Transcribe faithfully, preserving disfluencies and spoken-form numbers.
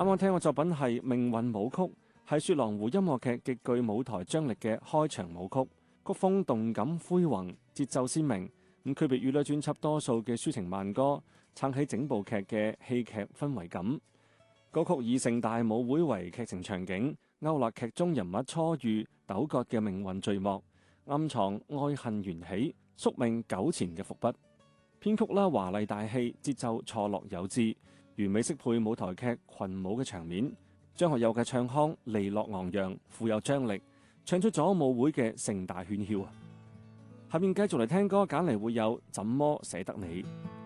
啱聽嘅作品係《命運舞曲》，係雪狼湖音樂劇極具舞台張力嘅開場舞曲，曲風動感恢宏，節奏鮮明，咁區別於呢專輯多數嘅抒情慢歌，撐起整部劇嘅戲劇氛圍感。歌曲以盛大舞會為劇情場景，勾勒劇中人物初遇糾葛嘅命運序幕，暗藏愛恨緣起、宿命糾纏嘅伏筆。編曲啦華麗大氣，節奏錯落有致，完美適配舞台劇群舞嘅場面。張學友嘅唱腔利落昂揚，富有張力，唱出咗舞會嘅盛大喧囂啊！下面繼續嚟聽歌，揀嚟會有《怎麼捨得你》。